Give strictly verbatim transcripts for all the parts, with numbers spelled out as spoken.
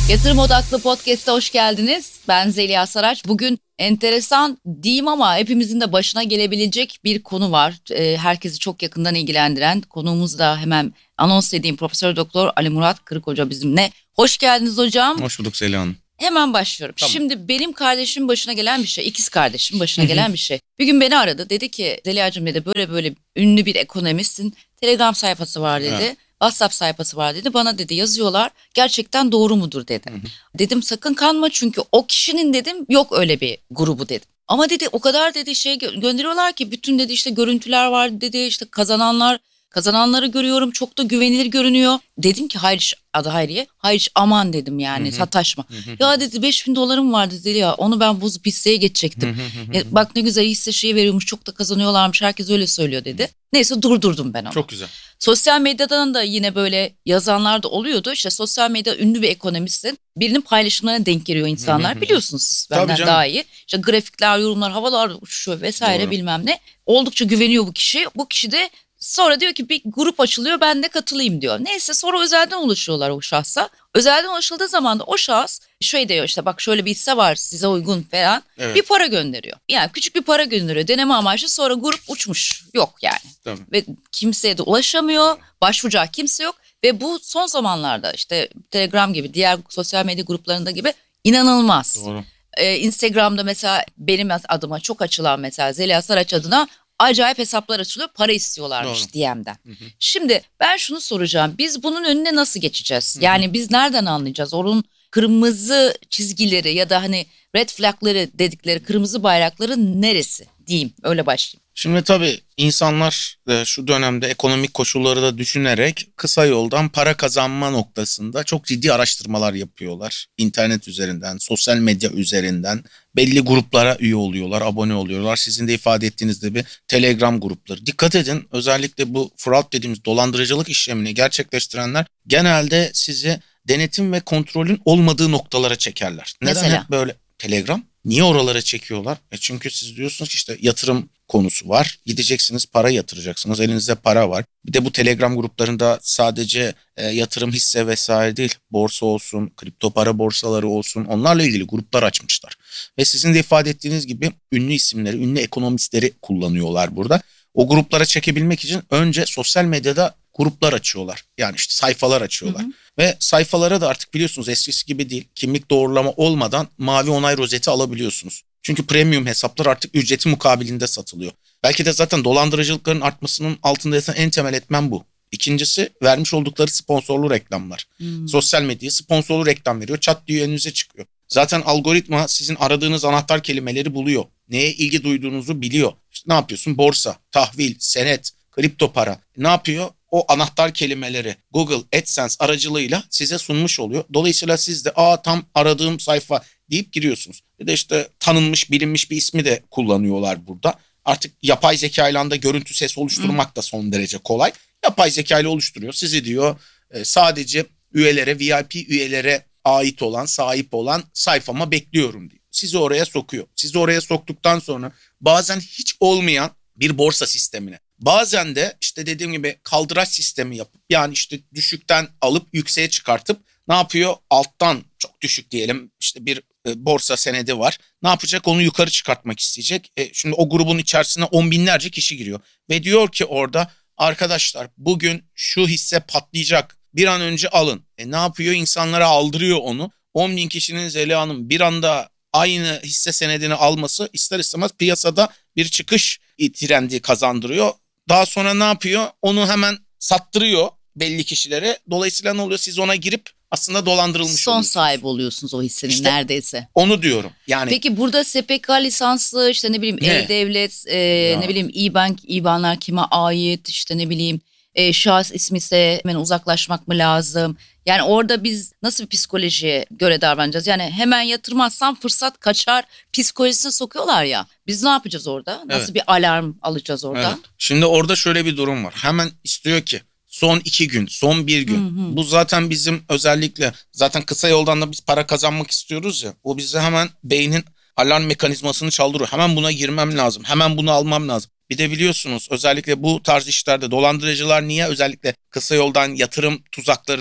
Yatırım Odaklı Podcast'a hoş geldiniz. Ben Zeliha Saraç. Bugün enteresan diyeyim ama hepimizin de başına gelebilecek bir konu var. Ee, herkesi çok yakından ilgilendiren konuğumuz da hemen anons edeyim. Profesör Doktor Ali Murat Kırık Hoca bizimle. Hoş geldiniz hocam. Hoş bulduk Zeliha Hanım. Hemen başlıyorum. Tamam. Şimdi benim kardeşim başına gelen bir şey, ikiz kardeşim başına gelen bir şey. Bir gün beni aradı. Dedi ki Zeliha'cığım dedi böyle böyle ünlü bir ekonomistsin. Telegram sayfası var dedi. Evet. WhatsApp sayfası var dedi. Bana dedi yazıyorlar. Gerçekten doğru mudur dedi. Hı hı. Dedim sakın kanma çünkü o kişinin dedim yok öyle bir grubu dedim. Ama dedi o kadar dedi şey gö- gönderiyorlar ki bütün dedi işte görüntüler var dedi işte kazananlar kazananları görüyorum çok da güvenilir görünüyor. Dedim ki hayır adı Hayriye hayır aman dedim yani hı hı. sataşma. Hı hı. Ya dedi beş bin dolarım vardı Zeliha onu ben bozup hisseye geçecektim. Hı hı hı. Ya, bak ne güzel hisse şeyi veriyormuş çok da kazanıyorlarmış herkes öyle söylüyor dedi. Neyse durdurdum ben onu. Çok güzel. Sosyal medyadan da yine böyle yazanlar da oluyordu. İşte sosyal medya ünlü bir ekonomistsin. Birinin paylaşımlarına denk geliyor insanlar. Hı hı. Biliyorsunuz benden daha iyi. İşte grafikler, yorumlar, havalar uçuşuyor vesaire Doğru. bilmem ne. Oldukça güveniyor bu kişi. Bu kişi de sonra diyor ki bir grup açılıyor ben de katılayım diyor. Neyse sonra özelden ulaşıyorlar o şahsa. Özelden ulaşıldığı zaman da o şahıs şey diyor işte bak şöyle bir hisse var size uygun falan evet. bir para gönderiyor. Yani küçük bir para gönderiyor deneme amaçlı sonra grup uçmuş yok yani. Tabii. Ve kimseye de ulaşamıyor başvuracağı kimse yok. Ve bu son zamanlarda işte Telegram gibi diğer sosyal medya gruplarında gibi inanılmaz. Doğru. Ee, Instagram'da mesela benim adıma çok açılan mesela Zeliha Saraç adına acayip hesaplar açılıyor para istiyorlarmış Doğru. D M'den. Hı hı. Şimdi ben şunu soracağım biz bunun önüne nasıl geçeceğiz? Hı hı. Yani biz nereden anlayacağız? Onun kırmızı çizgileri ya da hani red flagları dedikleri kırmızı bayrakları neresi diyeyim öyle başlayayım. Şimdi tabii insanlar şu dönemde ekonomik koşulları da düşünerek kısa yoldan para kazanma noktasında çok ciddi araştırmalar yapıyorlar. İnternet üzerinden, sosyal medya üzerinden belli gruplara üye oluyorlar, abone oluyorlar. Sizin de ifade ettiğiniz gibi Telegram grupları. Dikkat edin özellikle bu fraud dediğimiz dolandırıcılık işlemini gerçekleştirenler genelde sizi denetim ve kontrolün olmadığı noktalara çekerler. Neden Mesela? hep böyle Telegram? Niye oralara çekiyorlar? E çünkü siz diyorsunuz ki işte yatırım konusu var. Gideceksiniz para yatıracaksınız. Elinizde para var. Bir de bu Telegram gruplarında sadece e, yatırım hisse vesaire değil. Borsa olsun, kripto para borsaları olsun. Onlarla ilgili gruplar açmışlar. Ve sizin de ifade ettiğiniz gibi ünlü isimleri, ünlü ekonomistleri kullanıyorlar burada. O gruplara çekebilmek için önce sosyal medyada gruplar açıyorlar. Yani işte sayfalar açıyorlar. Hı hı. Ve sayfalara da artık biliyorsunuz eskisi gibi değil. Kimlik doğrulama olmadan mavi onay rozeti alabiliyorsunuz. Çünkü premium hesaplar artık ücreti mukabilinde satılıyor. Belki de zaten dolandırıcılıkların artmasının altında yatan en temel etmen bu. İkincisi vermiş oldukları sponsorlu reklamlar. Hmm. Sosyal medyaya sponsorlu reklam veriyor. Çat diye önünüze çıkıyor. Zaten algoritma sizin aradığınız anahtar kelimeleri buluyor. Neye ilgi duyduğunuzu biliyor. İşte ne yapıyorsun? Borsa, tahvil, senet, kripto para. Ne yapıyor? O anahtar kelimeleri Google AdSense aracılığıyla size sunmuş oluyor. Dolayısıyla siz de aa tam aradığım sayfa deyip giriyorsunuz. Bir de işte tanınmış bilinmiş bir ismi de kullanıyorlar burada. Artık yapay zeka ile de görüntü ses oluşturmak da son derece kolay. Yapay zeka ile oluşturuyor. Sizi diyor sadece üyelere V I P üyelere ait olan sahip olan sayfama bekliyorum diyor. Sizi oraya sokuyor. Sizi oraya soktuktan sonra bazen hiç olmayan bir borsa sistemine. Bazen de işte dediğim gibi kaldıraç sistemi yapıp yani işte düşükten alıp yükseğe çıkartıp ne yapıyor? Alttan çok düşük diyelim işte bir e, borsa senedi var. Ne yapacak? Onu yukarı çıkartmak isteyecek. E, şimdi o grubun içerisine on binlerce kişi giriyor. Ve diyor ki orada arkadaşlar bugün şu hisse patlayacak. Bir an önce alın. E, ne yapıyor? İnsanlara aldırıyor onu. on bin kişinin Zeliha'nın bir anda aynı hisse senedini alması ister istemez piyasada bir çıkış trendi kazandırıyor. Daha sonra ne yapıyor? Onu hemen sattırıyor belli kişilere. Dolayısıyla ne oluyor? Siz ona girip aslında dolandırılmış Son oluyorsunuz. sahibi oluyorsunuz o hissenin işte neredeyse. Onu diyorum. Yani peki burada S P K lisanslı işte ne bileyim E-Devlet e, ne bileyim İBank, İBAN'lar kime ait işte ne bileyim e, şahıs ismi ise hemen uzaklaşmak mı lazım? Yani orada biz nasıl bir psikolojiye göre davranacağız? Yani hemen yatırmazsam fırsat kaçar psikolojisine sokuyorlar ya. Biz ne yapacağız orada? Nasıl evet. bir alarm alacağız orada? Evet. Şimdi orada şöyle bir durum var. Hemen istiyor ki son iki gün, son bir gün. Hı hı. Bu zaten bizim özellikle zaten kısa yoldan da biz para kazanmak istiyoruz ya. O bize hemen beynin alarm mekanizmasını çaldırıyor. Hemen buna girmem lazım. Hemen bunu almam lazım. Bir de biliyorsunuz özellikle bu tarz işlerde dolandırıcılar niye özellikle kısa yoldan yatırım tuzaklarını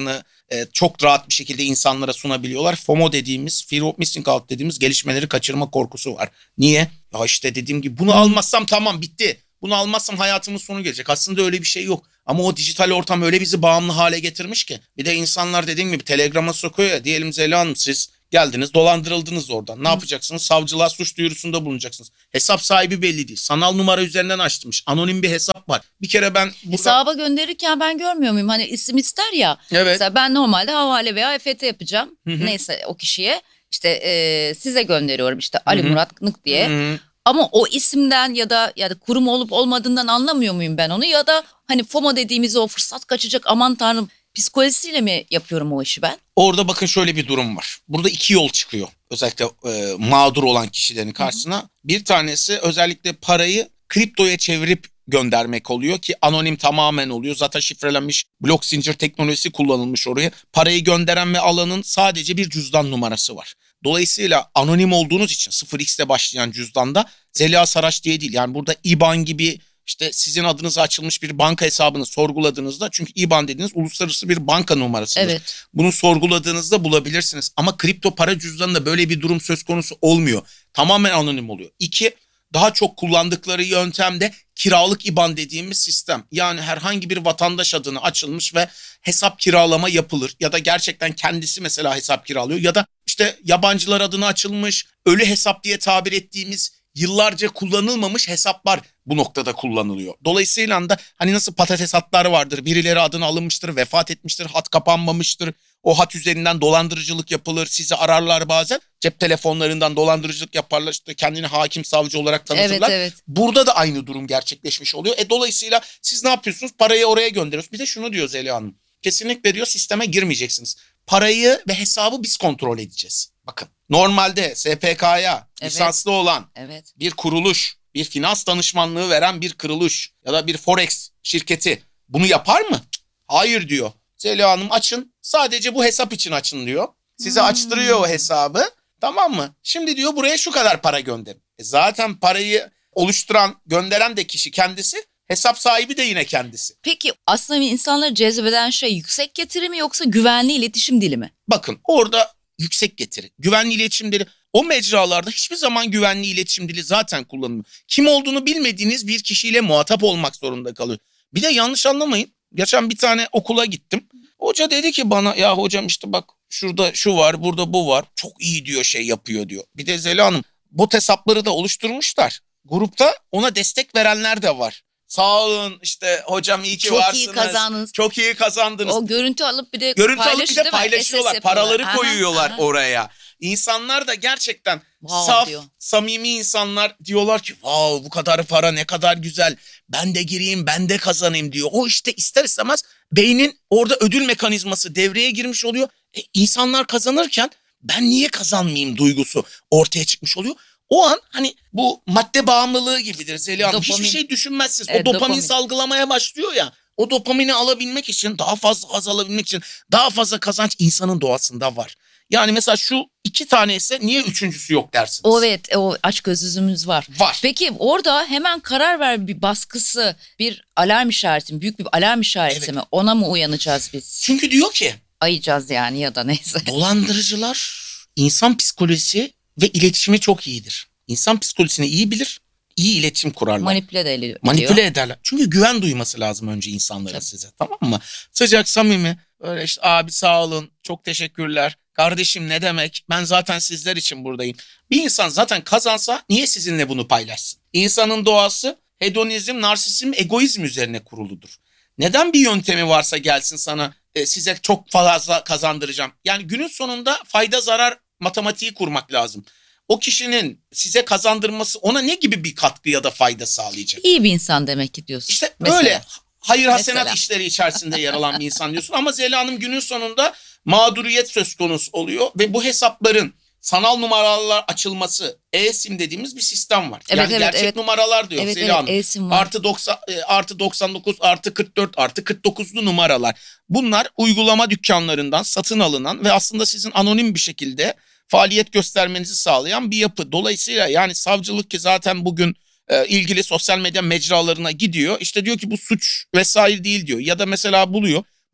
e, çok rahat bir şekilde insanlara sunabiliyorlar. FOMO dediğimiz, Fear of Missing Out dediğimiz gelişmeleri kaçırma korkusu var. Niye? Ya işte dediğim gibi bunu almazsam tamam bitti. Bunu almazsam hayatımın sonu gelecek. Aslında öyle bir şey yok. Ama o dijital ortam öyle bizi bağımlı hale getirmiş ki. Bir de insanlar dediğim gibi Telegram'a sokuyor ya. Diyelim Zeliha Hanım siz geldiniz dolandırıldınız oradan. Ne Hı. yapacaksınız? Savcılığa suç duyurusunda bulunacaksınız. Hesap sahibi belli değil. Sanal numara üzerinden açtırmış. Anonim bir hesap var. Bir kere ben... Burada... Hesaba gönderirken ben görmüyor muyum? Hani isim ister ya. Evet. Mesela ben normalde havale veya E F T yapacağım. Hı-hı. Neyse o kişiye işte e, size gönderiyorum işte Ali Hı-hı. Murat Nık diye. Hı-hı. Ama o isimden ya da ya da kurum olup olmadığından anlamıyor muyum ben onu? Ya da hani FOMO dediğimiz o fırsat kaçacak aman tanrım psikolojisiyle mi yapıyorum o işi ben? Orada bakın şöyle bir durum var. Burada iki yol çıkıyor. Özellikle e, mağdur olan kişilerin karşısına. Hı-hı. Bir tanesi özellikle parayı kriptoya çevirip göndermek oluyor ki anonim tamamen oluyor. Zaten şifrelenmiş blok zincir teknolojisi kullanılmış oraya. Parayı gönderen ve alanın sadece bir cüzdan numarası var. Dolayısıyla anonim olduğunuz için sıfır x'te başlayan cüzdanda Zeliha Saraç diye değil. Yani burada İ B A N gibi işte sizin adınıza açılmış bir banka hesabını sorguladığınızda çünkü İ B A N dediğiniz uluslararası bir banka numarasıdır. Evet. Bunu sorguladığınızda bulabilirsiniz. Ama kripto para cüzdanında böyle bir durum söz konusu olmuyor. Tamamen anonim oluyor. İki, daha çok kullandıkları yöntem de kiralık İ B A N dediğimiz sistem. Yani herhangi bir vatandaş adına açılmış ve hesap kiralama yapılır. Ya da gerçekten kendisi mesela hesap kiralıyor. Ya da işte yabancılar adına açılmış ölü hesap diye tabir ettiğimiz yıllarca kullanılmamış hesaplar bu noktada kullanılıyor. Dolayısıyla da hani nasıl patates hatları vardır. Birileri adına alınmıştır, vefat etmiştir, hat kapanmamıştır. O hat üzerinden dolandırıcılık yapılır. Sizi ararlar bazen. Cep telefonlarından dolandırıcılık yaparlar. İşte kendini hakim savcı olarak tanıtırlar. Evet, evet. Burada da aynı durum gerçekleşmiş oluyor. E dolayısıyla siz ne yapıyorsunuz? Parayı oraya gönderiyorsunuz. Bir de şunu diyor Zeliha Hanım. Kesinlikle diyor sisteme girmeyeceksiniz. Parayı ve hesabı biz kontrol edeceğiz. Bakın normalde S P K'ya Evet. lisanslı olan Evet. bir kuruluş, bir finans danışmanlığı veren bir kuruluş ya da bir forex şirketi bunu yapar mı? Hayır diyor. Zeliha Hanım açın, sadece bu hesap için açın diyor. Size hmm. açtırıyor o hesabı, tamam mı? Şimdi diyor buraya şu kadar para gönderin. E zaten parayı oluşturan, gönderen de kişi kendisi, hesap sahibi de yine kendisi. Peki aslında insanları cezbeden şey yüksek getiri mi yoksa güvenli iletişim dili mi? Bakın orada yüksek getiri, güvenli iletişim dili. O mecralarda hiçbir zaman güvenli iletişim dili zaten kullanılmıyor. Kim olduğunu bilmediğiniz bir kişiyle muhatap olmak zorunda kalıyor. Bir de yanlış anlamayın. Geçen bir tane okula gittim. Hoca dedi ki bana ya hocam işte bak şurada şu var, burada bu var. Çok iyi diyor, şey yapıyor diyor. Bir de Zeliha Hanım bot hesapları da oluşturmuşlar. Grupta ona destek verenler de var. Sağ olun işte hocam iyi ki çok varsınız. Çok iyi kazandınız. Çok iyi kazandınız. O görüntü alıp bir de görüntü alıp bir de paylaşıyorlar. Paraları aha, koyuyorlar aha. oraya. İnsanlar da gerçekten wow, saf, diyor. samimi insanlar diyorlar ki wow bu kadar para ne kadar güzel. Ben de gireyim, ben de kazanayım diyor. O işte ister istemez beynin orada ödül mekanizması devreye girmiş oluyor. E, insanlar kazanırken ben niye kazanmayayım duygusu ortaya çıkmış oluyor. O an hani bu madde bağımlılığı gibidir Zeliha Hanım. Hiçbir şey düşünmezsiniz. Evet, o dopamin, dopamin salgılamaya başlıyor ya. O dopamini alabilmek için, daha fazla haz alabilmek için, daha fazla kazanç insanın doğasında var. Yani mesela şu iki tane ise niye üçüncüsü yok dersiniz? O evet, o açgözlülüğümüz var. Var. Peki orada hemen karar ver bir baskısı, bir alarm işareti mi? Büyük bir alarm işareti evet. mi? Ona mı uyanacağız biz? Çünkü diyor ki. Ayacağız yani ya da neyse. Dolandırıcılar insan psikolojisi ve iletişimi çok iyidir. İnsan psikolojisini iyi bilir, iyi iletişim kurarlar. Manipüle de ediyor. Manipüle ederler. Çünkü güven duyması lazım önce insanların Tabii. size, tamam mı? Sıcak, samimi, öyle işte abi sağ olun, çok teşekkürler. Kardeşim ne demek? Ben zaten sizler için buradayım. Bir insan zaten kazansa niye sizinle bunu paylaşsın? İnsanın doğası hedonizm, narsizm, egoizm üzerine kuruludur. Neden bir yöntemi varsa gelsin sana e, size çok fazla kazandıracağım. Yani günün sonunda fayda zarar matematiği kurmak lazım. O kişinin size kazandırması ona ne gibi bir katkı ya da fayda sağlayacak? İyi bir insan demek ki diyorsun. İşte mesela. Öyle hayır hasenat mesela. işleri içerisinde yer alan bir insan diyorsun. Ama Zeliha Hanım günün sonunda mağduriyet söz konusu oluyor. Ve bu hesapların sanal numaralar açılması, e-sim dediğimiz bir sistem var. Evet, yani evet, gerçek evet. numaralar diyor evet, Zeliha Hanım. Evet, e-sim var. Artı, doksan, artı doksan dokuz, artı kırk dört, artı kırk dokuzlu numaralar. Bunlar uygulama dükkanlarından satın alınan ve aslında sizin anonim bir şekilde faaliyet göstermenizi sağlayan bir yapı. Dolayısıyla yani savcılık ki zaten bugün e, ilgili sosyal medya mecralarına gidiyor. İşte diyor ki bu suç vesaire değil diyor. Ya da mesela buluyor.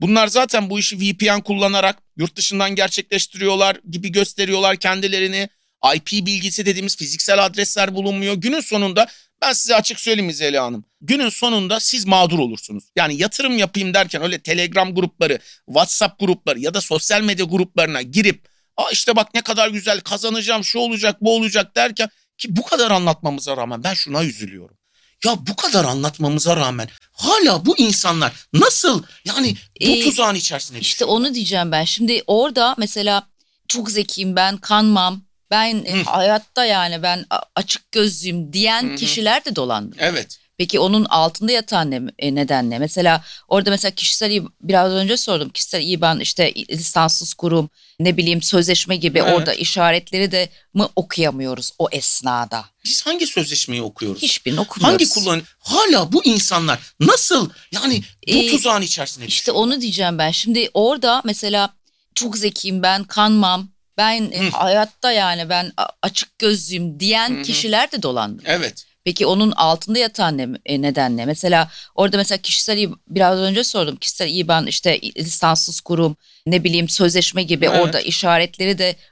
Bunlar zaten bu işi V P N kullanarak yurt dışından gerçekleştiriyorlar gibi gösteriyorlar kendilerini. I P bilgisi dediğimiz fiziksel adresler bulunmuyor. Günün sonunda ben size açık söyleyeyim mi Zeliha Hanım? Günün sonunda siz mağdur olursunuz. Yani yatırım yapayım derken öyle Telegram grupları, WhatsApp grupları ya da sosyal medya gruplarına girip Aa işte bak ne kadar güzel kazanacağım, şu olacak, bu olacak derken ki bu kadar anlatmamıza rağmen ben şuna üzülüyorum. Ya bu kadar anlatmamıza rağmen hala bu insanlar nasıl yani bu Ee, tuzağın içerisine İşte düşüyor? onu diyeceğim ben. Şimdi orada mesela çok zekiyim ben, kanmam. Ben e, Hı. hayatta yani ben a- açık gözlüyüm diyen Hı hı. kişiler de dolandırıyor. Evet. Peki onun altında yatan ne, e, neden ne? Mesela orada mesela kişisel İ- biraz önce sordum. Kişisel İBAN işte lisanssız kurum ne bileyim sözleşme gibi Evet. orada işaretleri de mi okuyamıyoruz o esnada? Biz hangi sözleşmeyi okuyoruz? Hiçbirini okumuyoruz. Hangi kullan? Hala bu insanlar nasıl yani bu Ee, tuzağın içerisine İşte düşüyor? onu diyeceğim ben. Şimdi orada mesela çok zekiyim ben, kanmam. Ben e, Hı. hayatta yani ben a- açık gözlüyüm diyen Hı hı. kişiler de dolandırıyor. Evet. Peki onun altında yatan ne, e, neden ne? Mesela orada mesela kişisel İ- biraz önce sordum. Kişisel İBAN işte lisanssız kurum ne bileyim sözleşme gibi Evet. orada işaretleri de